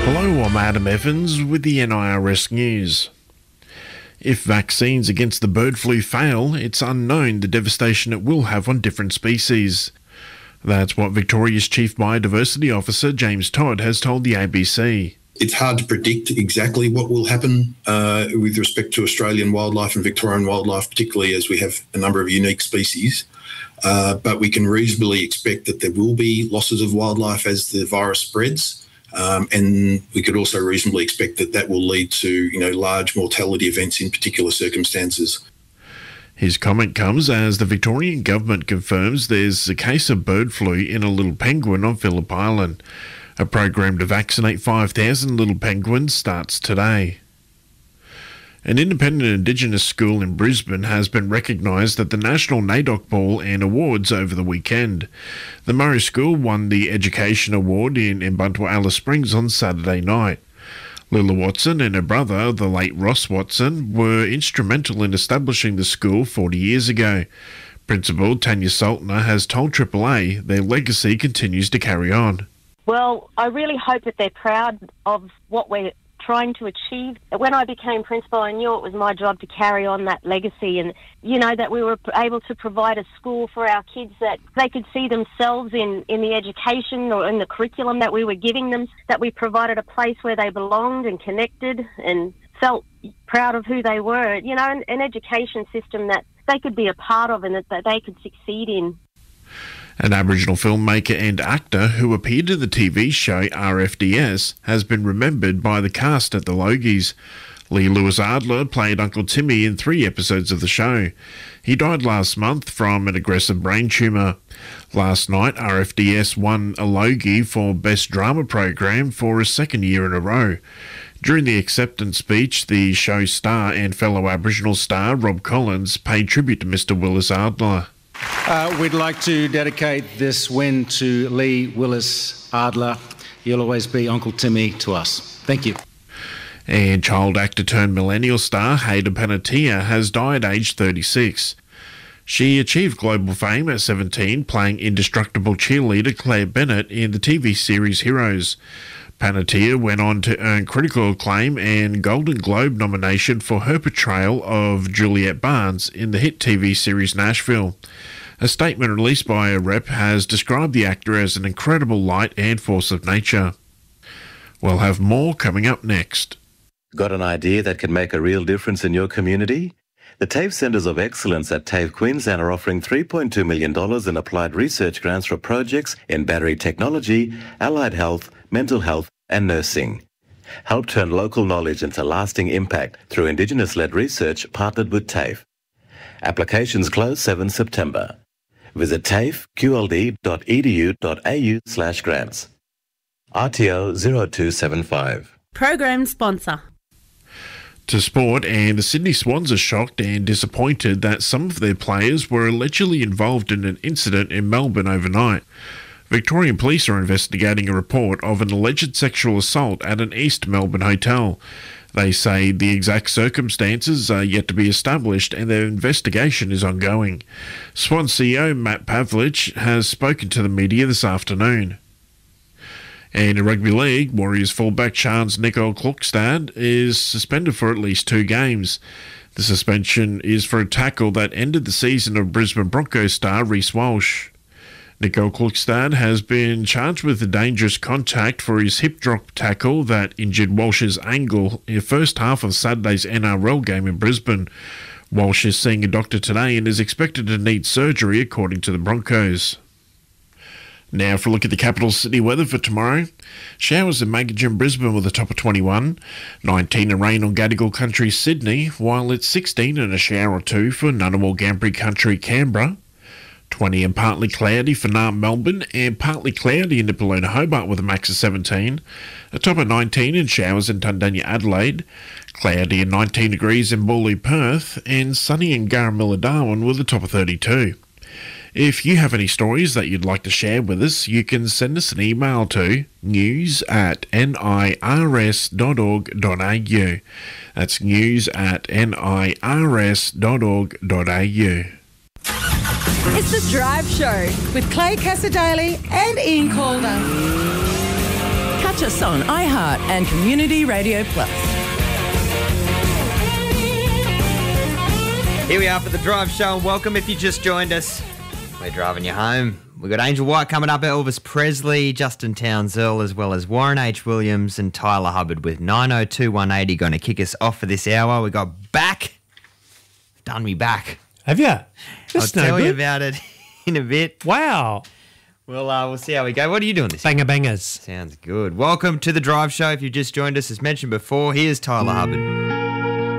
Hello, I'm Adam Evans with the NIRS News. If vaccines against the bird flu fail, it's unknown the devastation it will have on different species. That's what Victoria's Chief Biodiversity Officer James Todd has told the ABC. It's hard to predict exactly what will happen with respect to Australian wildlife and Victorian wildlife, particularly as we have a number of unique species. But we can reasonably expect that there will be losses of wildlife as the virus spreads. And we could also reasonably expect that that will lead to, large mortality events in particular circumstances. His comment comes as the Victorian government confirms there's a case of bird flu in a little penguin on Phillip Island. A program to vaccinate 5,000 little penguins starts today. An independent Indigenous school in Brisbane has been recognised at the National NAIDOC Ball and Awards over the weekend. The Murray School won the Education Award in Mbuntwa Alice Springs on Saturday night. Lila Watson and her brother, the late Ross Watson, were instrumental in establishing the school 40 years ago. Principal Tanya Saltner has told AAA their legacy continues to carry on. Well, I really hope that they're proud of what we're trying to achieve. When I became principal, I knew it was my job to carry on that legacy and, that we were able to provide a school for our kids that they could see themselves in the education or in the curriculum that we were giving them, that we provided a place where they belonged and connected and felt proud of who they were, an education system that they could be a part of and that they could succeed in. An Aboriginal filmmaker and actor who appeared in the TV show RFDS has been remembered by the cast at the Logies. Lee Lewis Adler played Uncle Timmy in 3 episodes of the show. He died last month from an aggressive brain tumour. Last night, RFDS won a Logie for Best Drama Program for a second year in a row. During the acceptance speech, the show star and fellow Aboriginal star Rob Collins paid tribute to Mr. Willis Adler. We'd like to dedicate this win to Lee Willis Adler. You'll always be Uncle Timmy to us. Thank you. And child actor turned millennial star Hayden Panettiere has died aged 36. She achieved global fame at 17, playing indestructible cheerleader Claire Bennett in the TV series Heroes. Panettiere went on to earn critical acclaim and Golden Globe nomination for her portrayal of Juliette Barnes in the hit TV series Nashville. A statement released by a rep has described the actor as an incredible light and force of nature. We'll have more coming up next. Got an idea that can make a real difference in your community? The TAFE Centres of Excellence at TAFE Queensland are offering $3.2 million in applied research grants for projects in battery technology, allied health, mental health and nursing. Help turn local knowledge into lasting impact through Indigenous-led research partnered with TAFE. Applications close 7 September. Visit tafeqld.edu.au/grants. RTO 0275. Program sponsor. To sport, and the Sydney Swans are shocked and disappointed that some of their players were allegedly involved in an incident in Melbourne overnight. Victorian police are investigating a report of an alleged sexual assault at an East Melbourne hotel. They say the exact circumstances are yet to be established and their investigation is ongoing. Swan CEO Matt Pavlich has spoken to the media this afternoon. And in rugby league, Warriors fullback Chance Nicole Klokstad is suspended for at least 2 games. The suspension is for a tackle that ended the season of Brisbane Broncos star Reece Walsh. Nicole Klokstad has been charged with a dangerous contact for his hip drop tackle that injured Walsh's ankle in the first half of Saturday's NRL game in Brisbane. Walsh is seeing a doctor today and is expected to need surgery, according to the Broncos. Now for a look at the capital city weather for tomorrow. Showers in Maggie and Brisbane with a top of 21. 19 and rain on Gadigal Country, Sydney, while it's 16 and a shower or 2 for Ngunnawal Ngambri Country, Canberra. 20 and partly cloudy for Naarm, Melbourne, and partly cloudy in Nipaluna, Hobart with a max of 17. A top of 19 and showers in Tundanya, Adelaide. Cloudy and 19 degrees in Bawley, Perth, and sunny in Garamilla, Darwin with a top of 32. If you have any stories that you'd like to share with us, you can send us an email to news@nirs.org.au. That's news@nirs.org.au. It's The Drive Show with Clay Cassadaly and Ian Calder. Catch us on iHeart and Community Radio Plus. Here we are for the Drive Show, and welcome if you just joined us. We're driving you home. We've got Angel White coming up, Elvis Presley, Justin Townsend, as well as Warren H. Williams and Tyler Hubbard with 902-180 going to kick us off for this hour. We got Back. Done me back. Have you? I'll tell you about it in a bit. Wow. Well, we'll see how we go. What are you doing this Banger year? bangers. Sounds good. Welcome to the Drive Show. If you just joined us, as mentioned before, here's Tyler Hubbard.